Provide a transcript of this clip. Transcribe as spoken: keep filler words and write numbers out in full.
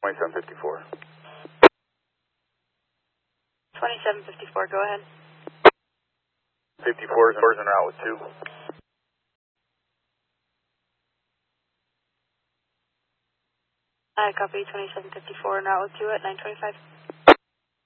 twenty-seven fifty-four. twenty-seven fifty-four, go ahead. fifty-four is en route with two. I copy twenty-seven fifty-four en route with two at nine twenty-five.